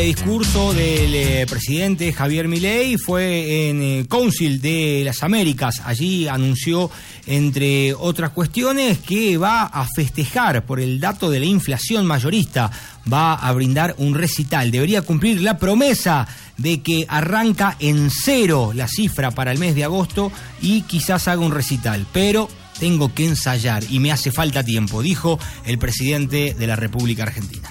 El discurso del presidente Javier Milei fue en Council de las Américas. Allí anunció, entre otras cuestiones, que va a festejar por el dato de la inflación mayorista. Va a brindar un recital. Debería cumplir la promesa de que arranca en cero la cifra para el mes de agosto y quizás haga un recital. Pero tengo que ensayar y me hace falta tiempo, dijo el presidente de la República Argentina.